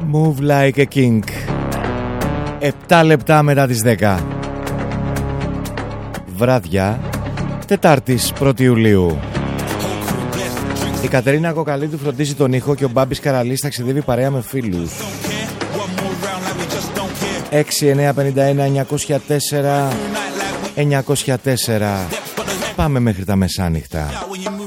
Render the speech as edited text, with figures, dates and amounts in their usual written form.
Move like a king. 7 λεπτά μετά τις 10. Βράδια Τετάρτης 1η Ιουλίου. Η Κατερίνα Κοκαλίδου φροντίζει τον ήχο και ο Μπάμπης Καραλής ταξιδεύει παρέα με φίλους. 6-9-51-904 904. Πάμε μέχρι τα μεσάνυχτα.